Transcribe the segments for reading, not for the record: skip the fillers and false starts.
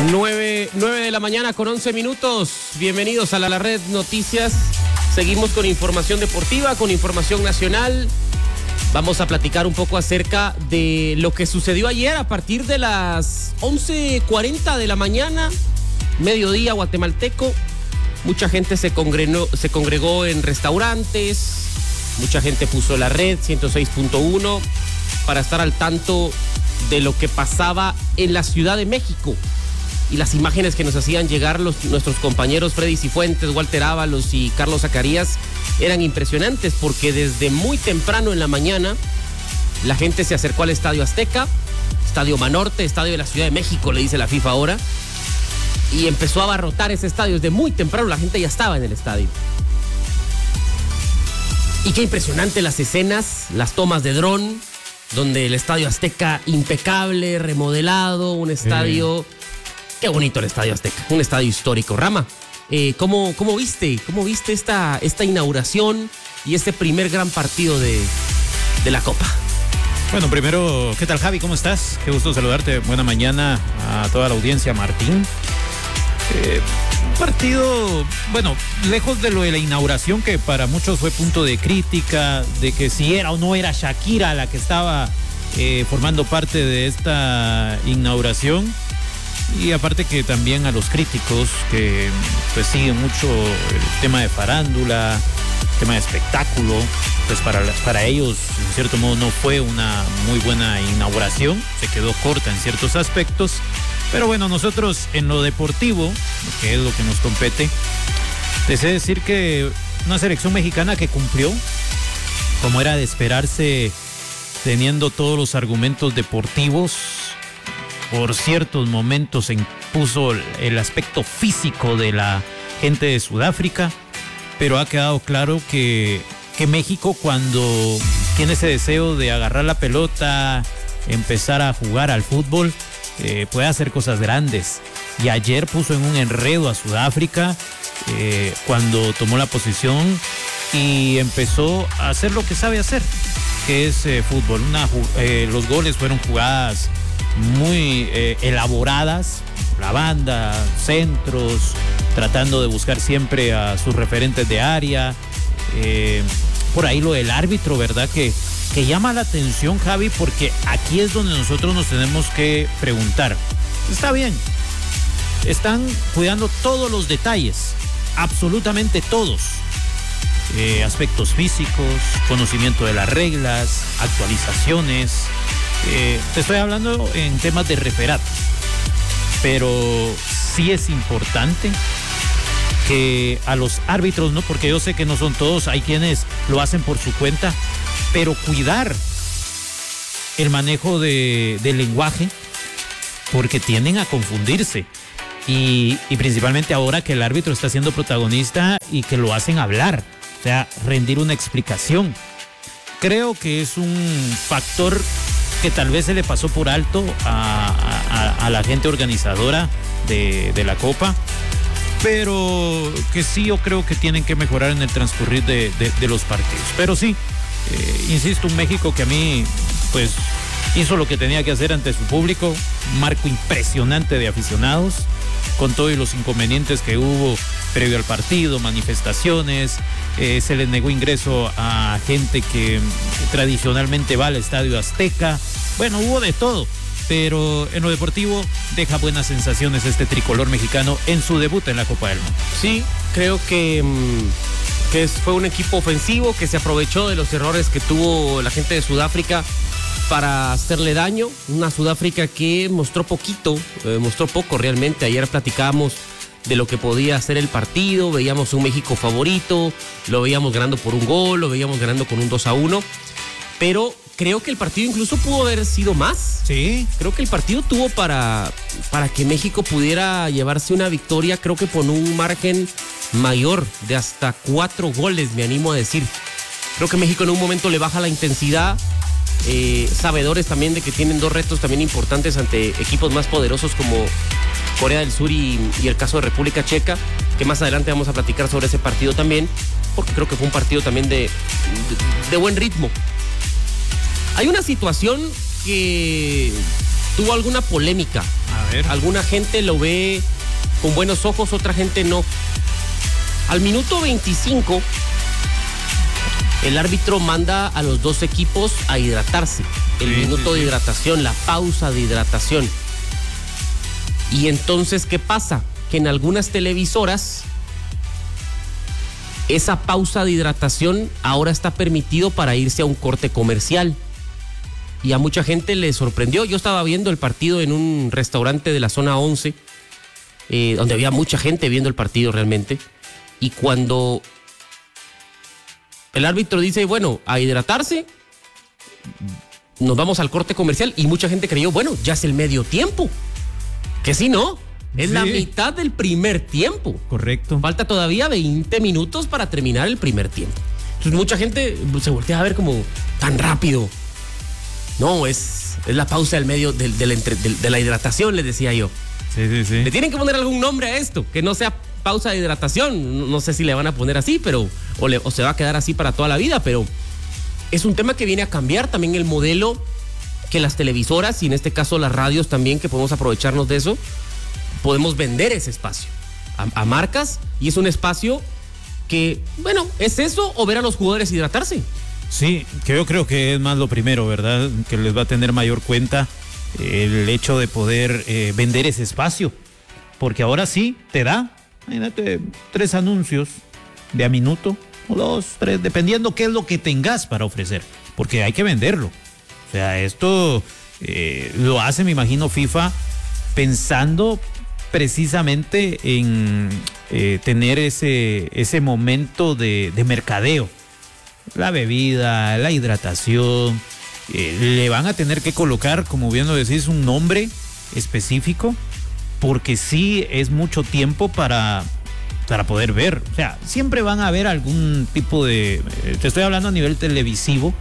9 de la mañana con 11 minutos. Bienvenidos a la Red Noticias. Seguimos con información deportiva, con información nacional. Vamos a platicar un poco acerca de lo que sucedió ayer a partir de las 11:40 de la mañana, mediodía guatemalteco. Mucha gente se congregó en restaurantes, mucha gente puso la red 106.1 para estar al tanto de lo que pasaba en la Ciudad de México. Y las imágenes que nos hacían llegar nuestros compañeros Freddy Cifuentes, Walter Ábalos y Carlos Zacarías eran impresionantes, porque desde muy temprano en la mañana la gente se acercó al Estadio Azteca, Estadio Banorte, Estadio de la Ciudad de México, le dice la FIFA ahora, y empezó a abarrotar ese estadio. Desde muy temprano la gente ya estaba en el estadio. Y qué impresionante las escenas, las tomas de dron, donde el Estadio Azteca impecable, remodelado, un estadio... Qué bonito el Estadio Azteca, un estadio histórico. Rama, ¿cómo viste esta inauguración y este primer gran partido de la Copa? Bueno, primero, ¿qué tal, Javi? ¿Cómo estás? Qué gusto saludarte. Buena mañana a toda la audiencia, Martín. Un partido, bueno, lejos de lo de la inauguración, que para muchos fue punto de crítica, de que si era o no era Shakira la que estaba formando parte de esta inauguración. Y aparte que también a los críticos que pues siguen mucho el tema de farándula, el tema de espectáculo, pues para ellos en cierto modo no fue una muy buena inauguración, se quedó corta en ciertos aspectos, pero bueno, nosotros en lo deportivo, que es lo que nos compete, deseo decir que una selección mexicana que cumplió como era de esperarse, teniendo todos los argumentos deportivos. Por ciertos momentos se impuso el aspecto físico de la gente de Sudáfrica, pero ha quedado claro que México, cuando tiene ese deseo de agarrar la pelota, empezar a jugar al fútbol, puede hacer cosas grandes. Y ayer puso en un enredo a Sudáfrica cuando tomó la posición y empezó a hacer lo que sabe hacer, que es fútbol. Los goles fueron jugadas muy elaboradas, la banda, centros, tratando de buscar siempre a sus referentes de área. Por ahí lo del árbitro, ¿verdad? Que llama la atención, Javi, porque aquí es donde nosotros nos tenemos que preguntar. Está bien, están cuidando todos los detalles, absolutamente todos. Aspectos físicos, conocimiento de las reglas, actualizaciones. Te estoy hablando en temas de referato, pero sí es importante que a los árbitros, ¿no? Porque yo sé que no son todos, hay quienes lo hacen por su cuenta, pero cuidar el manejo del lenguaje, porque tienden a confundirse y principalmente ahora que el árbitro está siendo protagonista y que lo hacen hablar, o sea, rendir una explicación. Creo que es un factor que tal vez se le pasó por alto a la gente organizadora de la Copa, pero que sí yo creo que tienen que mejorar en el transcurrir de los partidos. Pero sí, insisto, un México que a mí pues hizo lo que tenía que hacer ante su público, un marco impresionante de aficionados, con todos los inconvenientes que hubo previo al partido, manifestaciones, se les negó ingreso a gente que tradicionalmente va al Estadio Azteca. Bueno, hubo de todo, pero en lo deportivo deja buenas sensaciones este tricolor mexicano en su debut en la Copa del Mundo. Sí, creo que fue un equipo ofensivo que se aprovechó de los errores que tuvo la gente de Sudáfrica para hacerle daño. Una Sudáfrica que mostró poco realmente. Ayer platicábamos de lo que podía hacer el partido, veíamos un México favorito, lo veíamos ganando por un gol, lo veíamos ganando con un 2-1, pero creo que el partido incluso pudo haber sido más. Sí. Creo que el partido tuvo para que México pudiera llevarse una victoria, creo que por un margen mayor de hasta 4 goles, me animo a decir. Creo que México en un momento le baja la intensidad, sabedores también de que tienen 2 retos también importantes ante equipos más poderosos como Corea del Sur y el caso de República Checa, que más adelante vamos a platicar sobre ese partido también, porque creo que fue un partido también de buen ritmo. Hay una situación que tuvo alguna polémica. A ver. Alguna gente lo ve con buenos ojos, otra gente no. Al minuto 25, el árbitro manda a los dos equipos a hidratarse. El minuto de hidratación, la pausa de hidratación. Y entonces, ¿qué pasa? Que en algunas televisoras esa pausa de hidratación ahora está permitido para irse a un corte comercial. Y a mucha gente le sorprendió. Yo estaba viendo el partido en un restaurante de la zona 11, donde había mucha gente viendo el partido realmente. Y cuando el árbitro dice, bueno, a hidratarse, nos vamos al corte comercial, y mucha gente creyó, bueno, ya es el medio tiempo. Que sí, ¿no? Es la mitad del primer tiempo. Correcto. Falta todavía 20 minutos para terminar el primer tiempo. Entonces mucha gente se voltea a ver como tan rápido. No, es la pausa del medio de la hidratación, les decía yo. Sí. Le tienen que poner algún nombre a esto, que no sea pausa de hidratación. No sé si le van a poner así, pero o se va a quedar así para toda la vida, pero es un tema que viene a cambiar también el modelo que las televisoras, y en este caso las radios también, que podemos aprovecharnos de eso, podemos vender ese espacio a marcas, y es un espacio que, bueno, es eso o ver a los jugadores hidratarse. Sí, que yo creo que es más lo primero, ¿verdad? Que les va a tener mayor cuenta el hecho de poder vender ese espacio. Porque ahora sí te da, imagínate, 3 anuncios de a minuto, o 2, 3, dependiendo qué es lo que tengas para ofrecer. Porque hay que venderlo. O sea, esto lo hace, me imagino, FIFA pensando precisamente en tener ese momento de mercadeo. La bebida, la hidratación, le van a tener que colocar, como bien lo decís, un nombre específico, porque sí es mucho tiempo para poder ver. O sea, siempre van a haber algún tipo de, te estoy hablando a nivel televisivo,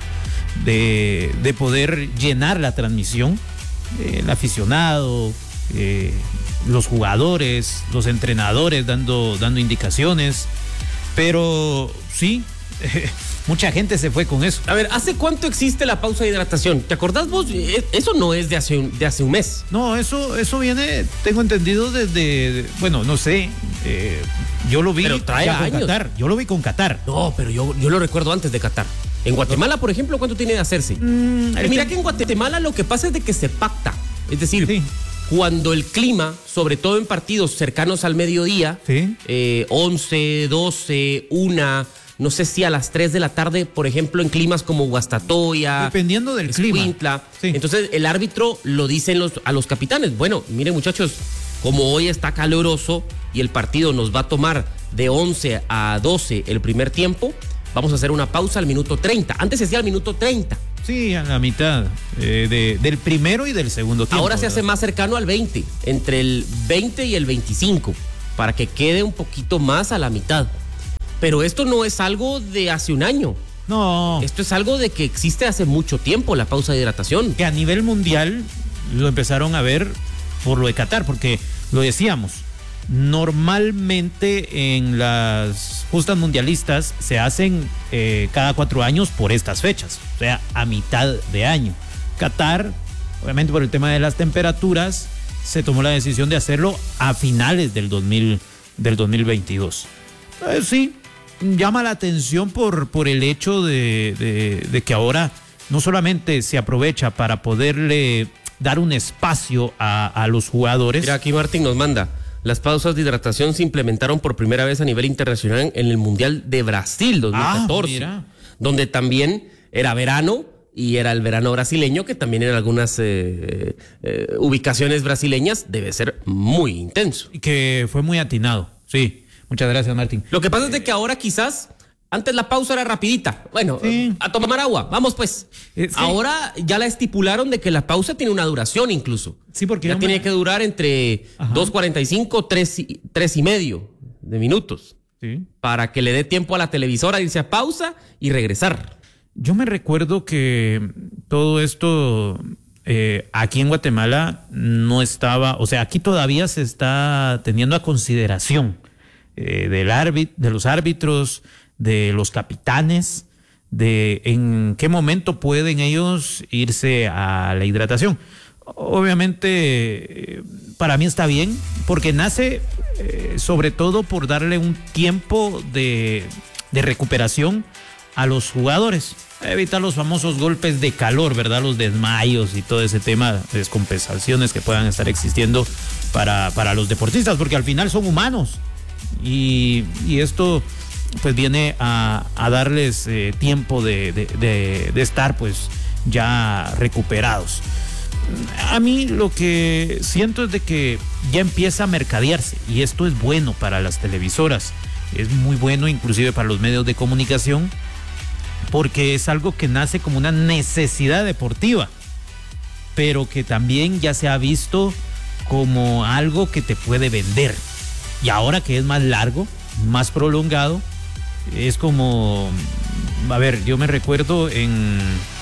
de poder llenar la transmisión, el aficionado, los jugadores, los entrenadores dando indicaciones, pero sí, mucha gente se fue con eso. A ver, ¿hace cuánto existe la pausa de hidratación? ¿Te acordás vos? Eso no es de hace un mes. No, eso viene, tengo entendido desde, bueno, no sé, yo lo vi pero trae con años. Qatar. Yo lo vi con Qatar. No, pero yo lo recuerdo antes de Qatar. En Guatemala, por ejemplo, ¿cuánto tiene de hacerse? Mira que en Guatemala lo que pasa es de que se pacta. Es decir, sí, cuando el clima, sobre todo en partidos cercanos al mediodía, sí, 11, 12, 1, no sé si a las 3 de la tarde, por ejemplo, en climas como Guastatoya, dependiendo del clima. Sí. Entonces el árbitro lo dice a los capitanes. Bueno, miren, muchachos, como hoy está caluroso y el partido nos va a tomar de 11 a 12 el primer tiempo, vamos a hacer una pausa al minuto 30. Antes se hacía al minuto 30. Sí, a la mitad del primero y del segundo tiempo. Ahora se hace más cercano al 20, entre el 20 y el 25, para que quede un poquito más a la mitad. Pero esto no es algo de hace un año. No. Esto es algo de que existe hace mucho tiempo, la pausa de hidratación. Que a nivel mundial lo empezaron a ver por lo de Qatar, porque lo decíamos, normalmente en las justas mundialistas se hacen cada 4 años por estas fechas, o sea, a mitad de año. Qatar, obviamente por el tema de las temperaturas, se tomó la decisión de hacerlo a finales del 2022. Sí, llama la atención por el hecho de que ahora no solamente se aprovecha para poderle dar un espacio a los jugadores. Mira, aquí Martín nos manda: las pausas de hidratación se implementaron por primera vez a nivel internacional en el Mundial de Brasil 2014, donde también era verano y era el verano brasileño, que también en algunas ubicaciones brasileñas debe ser muy intenso. Y que fue muy atinado, sí. Muchas gracias, Martín. Lo que pasa es de que ahora quizás, antes la pausa era rapidita. Bueno, sí, a tomar agua, vamos pues. Sí. Ahora ya la estipularon de que la pausa tiene una duración incluso. Sí, porque ya tiene que durar entre 2:45, 3 y medio de minutos. Sí. Para que le dé tiempo a la televisora de irse a pausa y regresar. Yo me recuerdo que todo esto aquí en Guatemala no estaba, o sea, aquí todavía se está teniendo a consideración de los árbitros, de los capitanes, de en qué momento pueden ellos irse a la hidratación. Obviamente, para mí está bien, porque nace sobre todo por darle un tiempo de recuperación a los jugadores, evitar los famosos golpes de calor, ¿verdad? Los desmayos y todo ese tema de descompensaciones que puedan estar existiendo para los deportistas, porque al final son humanos y esto pues viene a darles tiempo de estar pues ya recuperados. A mí lo que siento es de que ya empieza a mercadearse y esto es bueno para las televisoras, es muy bueno inclusive para los medios de comunicación, porque es algo que nace como una necesidad deportiva, pero que también ya se ha visto como algo que te puede vender. Y ahora que es más largo, más prolongado, es como, a ver, yo me recuerdo ¿en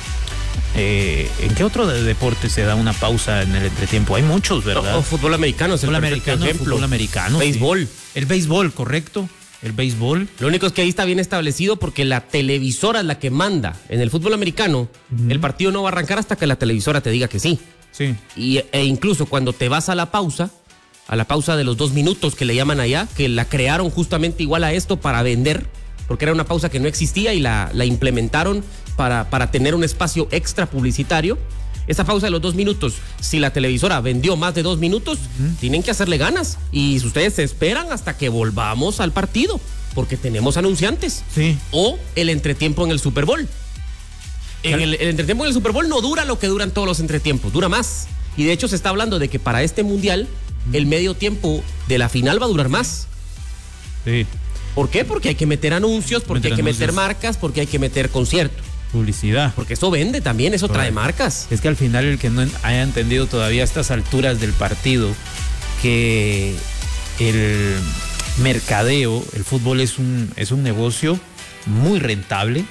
qué otro deporte se da una pausa en el entretiempo? Hay muchos, ¿verdad? O fútbol americano, es el perfecto ejemplo. Fútbol americano. Béisbol. Sí. El béisbol, correcto. El béisbol. Lo único es que ahí está bien establecido porque la televisora es la que manda. En el fútbol americano, el partido no va a arrancar hasta que la televisora te diga que sí. Sí. E incluso cuando te vas a la pausa de los 2 minutos que le llaman allá, que la crearon justamente igual a esto para vender, porque era una pausa que no existía y la implementaron para tener un espacio extra publicitario. Esa pausa de los 2 minutos, si la televisora vendió más de 2 minutos, tienen que hacerle ganas. Y ustedes se esperan hasta que volvamos al partido, porque tenemos anunciantes. Sí. O el entretiempo en el Super Bowl. El entretiempo en el Super Bowl no dura lo que duran todos los entretiempos, dura más. Y de hecho se está hablando de que para este mundial, el medio tiempo de la final va a durar más. Sí. ¿Por qué? Porque hay que meter anuncios, porque hay que meter marcas, porque hay que meter conciertos. Publicidad. Porque eso vende también, eso trae marcas. Es que al final el que no haya entendido todavía a estas alturas del partido que el mercadeo, el fútbol es un negocio muy rentable,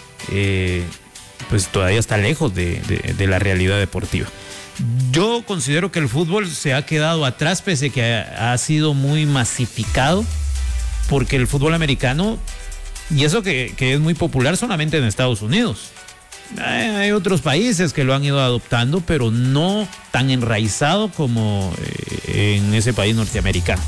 pues todavía está lejos de la realidad deportiva. Yo considero que el fútbol se ha quedado atrás pese que ha sido muy masificado, porque el fútbol americano, y eso que es muy popular solamente en Estados Unidos. Hay otros países que lo han ido adoptando, pero no tan enraizado como en ese país norteamericano.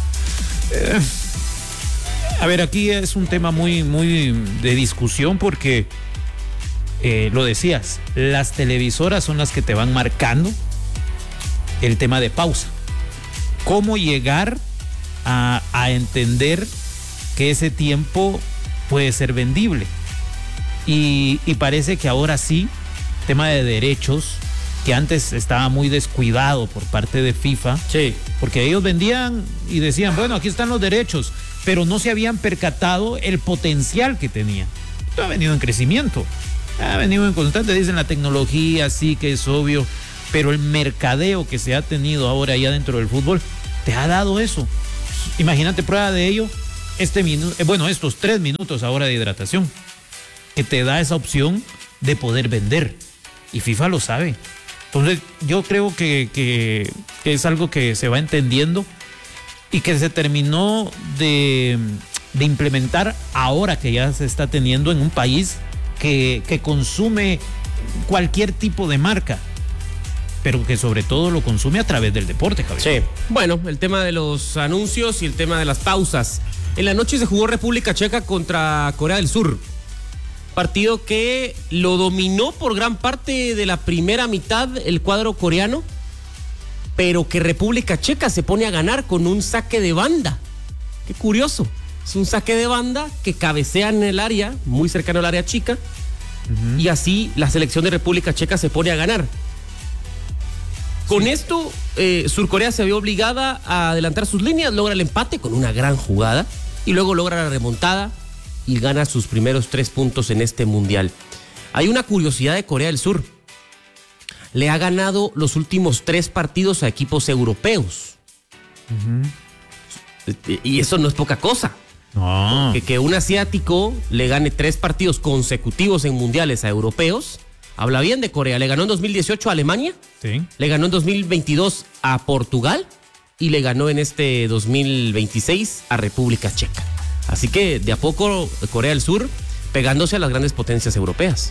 A ver, aquí es un tema muy, muy de discusión porque, lo decías, las televisoras son las que te van marcando el tema de pausa. ¿Cómo llegar a entender que ese tiempo puede ser vendible? Y parece que ahora sí, tema de derechos, que antes estaba muy descuidado por parte de FIFA, sí, porque ellos vendían y decían, bueno, aquí están los derechos, pero no se habían percatado el potencial que tenía. Esto ha venido en crecimiento, ha venido en constante, dicen la tecnología, sí que es obvio, pero el mercadeo que se ha tenido ahora ya dentro del fútbol te ha dado eso. Imagínate, prueba de ello, estos 3 minutos ahora de hidratación, que te da esa opción de poder vender. Y FIFA lo sabe. Entonces, yo creo que es algo que se va entendiendo y que se terminó de implementar ahora que ya se está teniendo en un país que consume cualquier tipo de marca, pero que sobre todo lo consume a través del deporte, Javier. Sí. Bueno, el tema de los anuncios y el tema de las pausas. En la noche se jugó República Checa contra Corea del Sur. Partido que lo dominó por gran parte de la primera mitad el cuadro coreano, pero que República Checa se pone a ganar con un saque de banda. Qué curioso. Es un saque de banda que cabecea en el área, muy cercano al área chica, y así la selección de República Checa se pone a ganar. Con esto, Surcorea se vio obligada a adelantar sus líneas, logra el empate con una gran jugada y luego logra la remontada y gana sus primeros 3 puntos en este mundial. Hay una curiosidad de Corea del Sur. Le ha ganado los últimos 3 partidos a equipos europeos. Y eso no es poca cosa. No. Que un asiático le gane 3 partidos consecutivos en mundiales a europeos, habla bien de Corea. Le ganó en 2018 a Alemania, Sí. le ganó en 2022 a Portugal y le ganó en este 2026 a República Checa. Así que de a poco Corea del Sur pegándose a las grandes potencias europeas.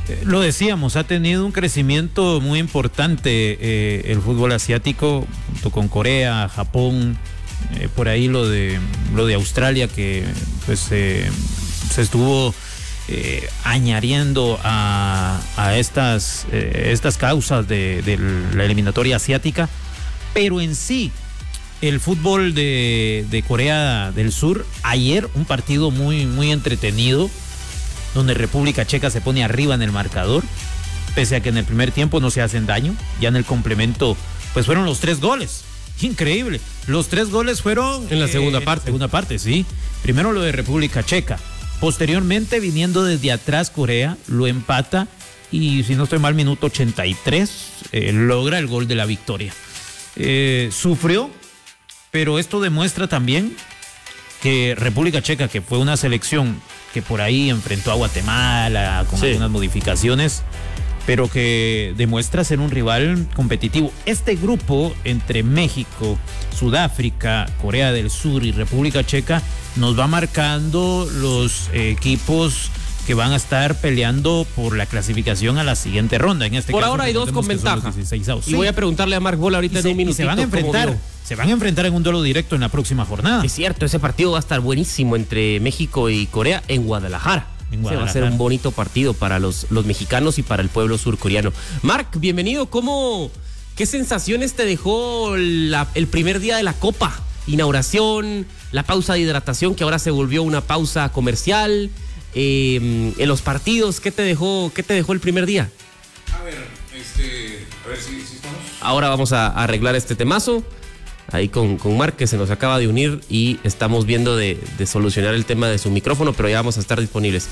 Lo decíamos, ha tenido un crecimiento muy importante el fútbol asiático, junto con Corea, Japón, por ahí lo de Australia, que pues se estuvo añadiendo a estas causas de la eliminatoria asiática, pero en sí el fútbol de Corea del Sur, ayer un partido muy, muy entretenido, donde República Checa se pone arriba en el marcador, pese a que en el primer tiempo no se hacen daño. Ya en el complemento, pues fueron los 3 goles. Increíble. Los 3 goles fueron en la segunda parte. Segunda parte, sí. Primero lo de República Checa. Posteriormente, viniendo desde atrás, Corea lo empata y, si no estoy mal, minuto 83, logra el gol de la victoria. Sufrió, pero esto demuestra también que República Checa, que fue una selección que por ahí enfrentó a Guatemala con algunas modificaciones, pero que demuestra ser un rival competitivo. Este grupo entre México, Sudáfrica, Corea del Sur y República Checa nos va marcando los equipos que van a estar peleando por la clasificación a la siguiente ronda. En este por caso, ahora hay 2 con ventaja. Y voy a preguntarle a Mark Boll ahorita en un minutito. Se van a enfrentar en un duelo directo en la próxima jornada. Es cierto, ese partido va a estar buenísimo entre México y Corea en Guadalajara. Se va a ser un bonito partido para los mexicanos y para el pueblo surcoreano. Mark, bienvenido. ¿Qué sensaciones te dejó el primer día de la Copa? Inauguración, la pausa de hidratación que ahora se volvió una pausa comercial. En los partidos, ¿qué te dejó el primer día? A ver si estamos. Ahora vamos a arreglar este temazo. Ahí con Marc, que se nos acaba de unir y estamos viendo de solucionar el tema de su micrófono, pero ya vamos a estar disponibles.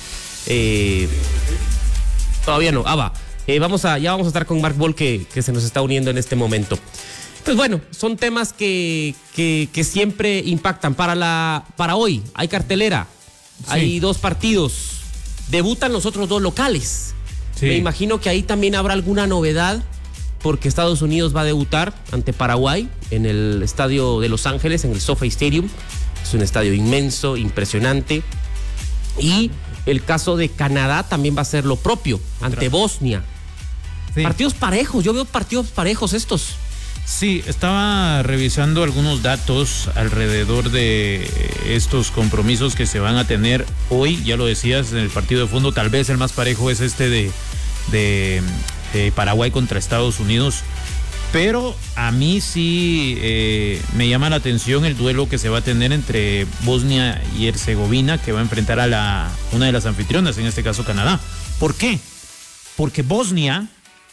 Todavía no, va. Ya vamos a estar con Mark Boll, que se nos está uniendo en este momento. Pues bueno, son temas que siempre impactan. Para hoy hay cartelera, hay 2 partidos, debutan los otros 2 locales. Me imagino que ahí también habrá alguna novedad, porque Estados Unidos va a debutar ante Paraguay en el estadio de Los Ángeles, en el SoFi Stadium. Es un estadio inmenso, impresionante. Y el caso de Canadá también va a ser lo propio, ante Bosnia. Partidos parejos, yo veo partidos parejos estos. Sí, estaba revisando algunos datos alrededor de estos compromisos que se van a tener hoy. Ya lo decías, en el partido de fondo, tal vez el más parejo es este de Paraguay contra Estados Unidos, pero a mí sí me llama la atención el duelo que se va a tener entre Bosnia y Herzegovina, que va a enfrentar a una de las anfitrionas, en este caso Canadá. ¿Por qué? Porque Bosnia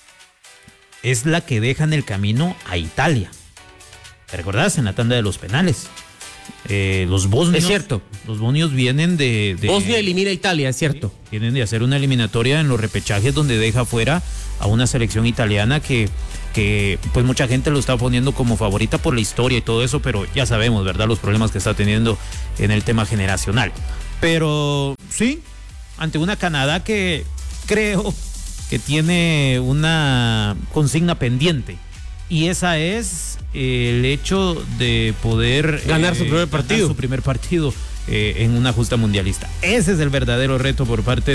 es la que deja en el camino a Italia. ¿Te recordás? En la tanda de los penales. Los bosnios. Es cierto. Los bosnios vienen de Bosnia elimina a Italia, es cierto. Vienen de hacer una eliminatoria en los repechajes donde deja fuera a una selección italiana que pues mucha gente lo está poniendo como favorita por la historia y todo eso, pero ya sabemos, ¿verdad?, los problemas que está teniendo en el tema generacional. Pero sí, ante una Canadá que creo que tiene una consigna pendiente, y esa es el hecho de poder ganar su primer partido en una justa mundialista. Ese es el verdadero reto por parte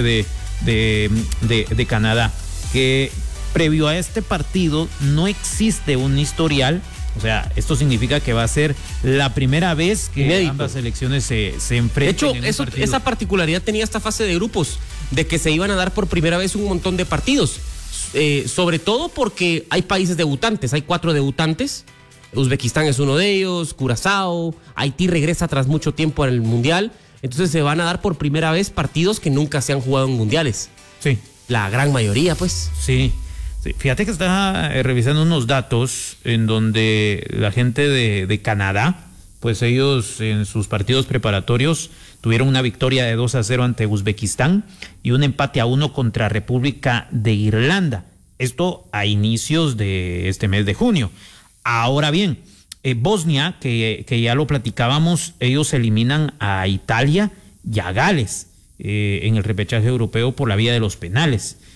de Canadá, que previo a este partido no existe un historial. O sea, esto significa que va a ser la primera vez que ambas selecciones se enfrenten. De hecho, esa particularidad tenía esta fase de grupos, de que se iban a dar por primera vez un montón de partidos. Sobre todo porque hay países debutantes, hay 4 debutantes. Uzbekistán es uno de ellos, Curazao, Haití regresa tras mucho tiempo al Mundial. Entonces se van a dar por primera vez partidos que nunca se han jugado en mundiales. Sí. La gran mayoría, pues. Sí. Fíjate que está revisando unos datos en donde la gente de Canadá, pues ellos en sus partidos preparatorios tuvieron una victoria de 2-0 ante Uzbekistán y un empate a 1 contra República de Irlanda. Esto a inicios de este mes de junio. Ahora bien, Bosnia, que ya lo platicábamos, ellos eliminan a Italia y a Gales en el repechaje europeo por la vía de los penales.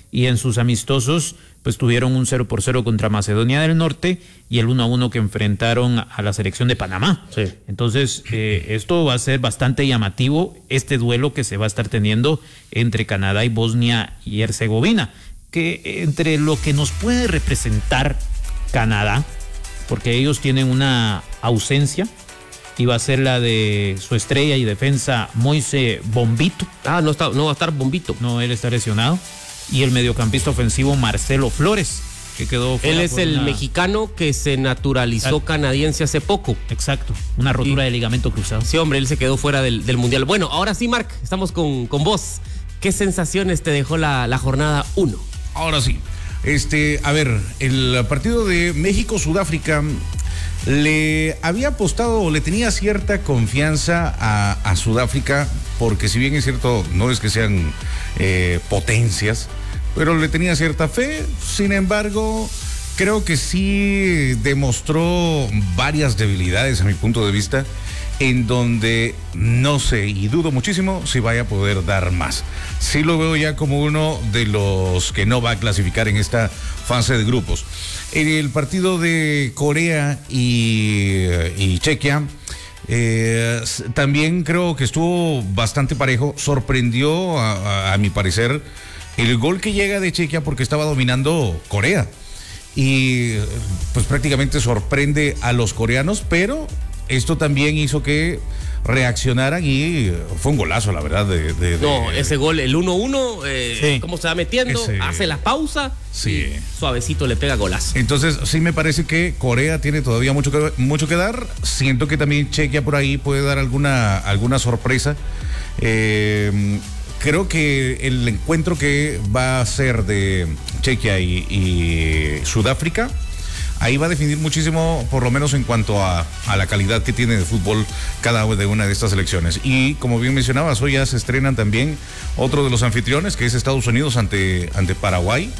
y en sus amistosos pues tuvieron un 0-0 contra Macedonia del Norte y el 1-1 que enfrentaron a la selección de Panamá. Sí. Entonces, esto va a ser bastante llamativo, este duelo que se va a estar teniendo entre Canadá y Bosnia y Herzegovina, que entre lo que nos puede representar Canadá, porque ellos tienen una ausencia, y va a ser la de su estrella y defensa Moise Bombito. No va a estar Bombito. No, él está lesionado. Y el mediocampista ofensivo Marcelo Flores, que quedó fuera. Él es el mexicano que se naturalizó canadiense hace poco. Exacto, una rotura de ligamento cruzado. Sí, hombre, él se quedó fuera del Mundial. Bueno, ahora sí, Marc, estamos con vos. ¿Qué sensaciones te dejó la jornada 1? Ahora sí. A ver, el partido de México-Sudáfrica le había apostado o le tenía cierta confianza a Sudáfrica, porque si bien es cierto, no es que sean potencias, pero le tenía cierta fe. Sin embargo, creo que sí demostró varias debilidades a mi punto de vista, en donde no sé y dudo muchísimo si vaya a poder dar más. Sí lo veo ya como uno de los que no va a clasificar en esta fase de grupos. En el partido de Corea y Chequia, también creo que estuvo bastante parejo. Sorprendió a mi parecer el gol que llega de Chequia, porque estaba dominando Corea y pues prácticamente sorprende a los coreanos, pero esto también hizo que reaccionaran y fue un golazo, la verdad. Ese gol, el 1-1, sí. Cómo se va metiendo, hace la pausa, sí, y suavecito le pega golazo. Entonces sí me parece que Corea tiene todavía mucho que dar. Siento que también Chequia por ahí puede dar alguna sorpresa. Creo que el encuentro que va a ser de Chequia y Sudáfrica, ahí va a definir muchísimo, por lo menos en cuanto a la calidad que tiene de fútbol cada una de estas selecciones. Y como bien mencionabas, hoy ya se estrenan también otro de los anfitriones, que es Estados Unidos ante Paraguay.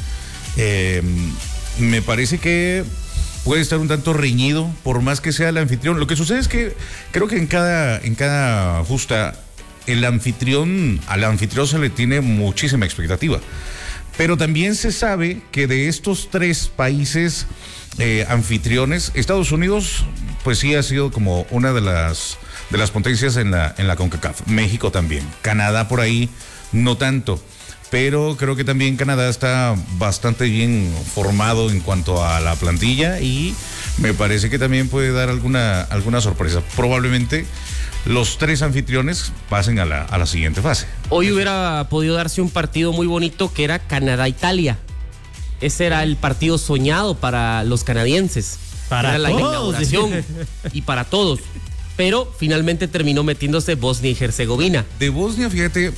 Me parece que puede estar un tanto reñido, por más que sea el anfitrión. Lo que sucede es que creo que en cada justa, al anfitrión se le tiene muchísima expectativa. Pero también se sabe que de estos tres países anfitriones, Estados Unidos pues sí ha sido como una de las potencias en la CONCACAF. México también, Canadá por ahí no tanto, pero creo que también Canadá está bastante bien formado en cuanto a la plantilla y me parece que también puede dar alguna sorpresa. Probablemente los tres anfitriones pasen a la siguiente fase. Hoy hubiera podido darse un partido muy bonito, que era Canadá-Italia. Ese era el partido soñado para los canadienses. Para era todos. La inauguración y para todos. Pero finalmente terminó metiéndose Bosnia y Herzegovina. De Bosnia, fíjate,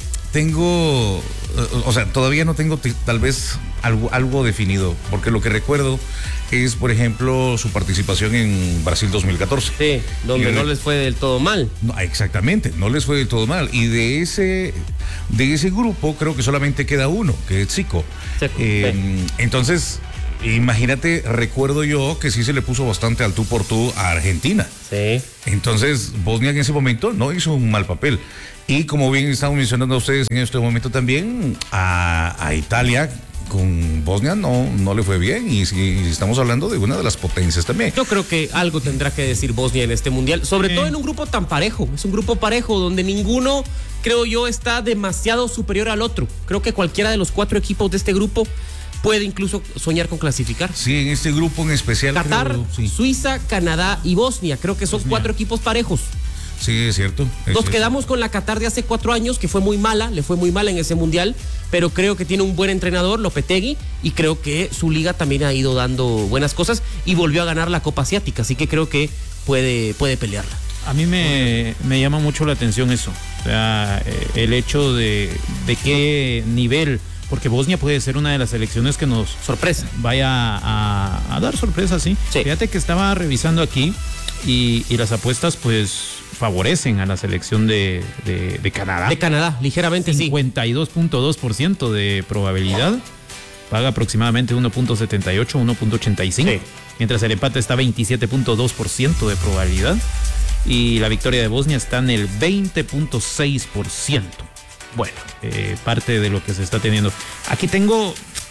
todavía no tengo tal vez algo definido, porque lo que recuerdo es, por ejemplo, su participación en Brasil 2014. Sí, donde no les fue del todo mal. No, exactamente, no les fue del todo mal. Y de ese grupo creo que solamente queda uno, que es Zico. Entonces, imagínate, recuerdo yo que sí se le puso bastante al tú por tú a Argentina. Sí. Entonces, Bosnia en ese momento no hizo un mal papel. Y como bien estamos mencionando a ustedes en este momento también, a Italia con Bosnia no le fue bien, y estamos hablando de una de las potencias también. Yo creo que algo tendrá que decir Bosnia en este mundial, sobre todo en un grupo tan parejo. Es un grupo parejo donde ninguno, creo yo, está demasiado superior al otro. Creo que cualquiera de los 4 equipos de este grupo puede incluso soñar con clasificar. Sí, en este grupo en especial. Qatar, sí. Suiza, Canadá y Bosnia. Creo que son Bosnia. 4 equipos parejos. Sí, es cierto. Nos quedamos con la Qatar de hace 4 años, que fue muy mala, le fue muy mal en ese mundial, pero creo que tiene un buen entrenador, Lopetegui, y creo que su liga también ha ido dando buenas cosas y volvió a ganar la Copa Asiática, así que creo que puede pelearla. A mí me llama mucho la atención eso, o sea, el hecho de qué nivel, porque Bosnia puede ser una de las selecciones que nos vaya a dar sorpresa, ¿sí? Fíjate que estaba revisando aquí y las apuestas pues favorecen a la selección de Canadá. De Canadá, ligeramente, 52.2% de probabilidad. Paga aproximadamente 1.78, 1.85. Sí. Mientras el empate está 27.2% de probabilidad. Y la victoria de Bosnia está en el 20.6%. Bueno, parte de lo que se está teniendo. Aquí tengo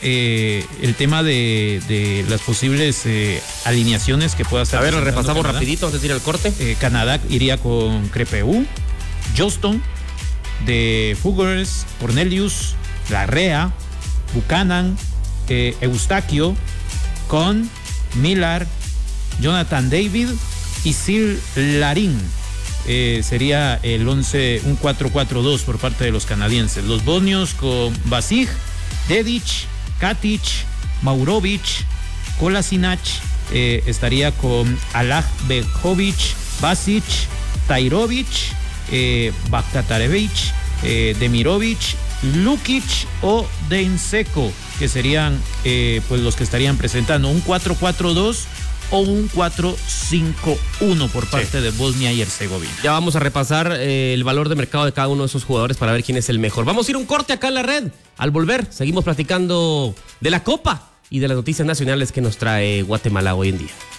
el tema de las posibles alineaciones que pueda estar. A ver, lo repasamos Canadá. rapidito antes de ir al corte. Canadá iría con Crepeu, Johnston, de Fugers, Cornelius, Larrea, Buchanan, Eustaquio, Con, Millar, Jonathan David y Sil Larin. Sería el 11, un 4-4-2 por parte de los canadienses. Los bosnios con Basij, Dedic, Katic, Maurovic, Kolasinac, estaría con Alah Bejovic, Basic, Tajrovic, Baktarevic, Demirovic, Lukic o Deinseko, que serían pues los que estarían presentando un 4-4-2 o un 4-5-1 por parte de Bosnia y Herzegovina. Ya vamos a repasar el valor de mercado de cada uno de esos jugadores para ver quién es el mejor. Vamos a ir a un corte acá en la red. Al volver, seguimos platicando de la Copa y de las noticias nacionales que nos trae Guatemala hoy en día.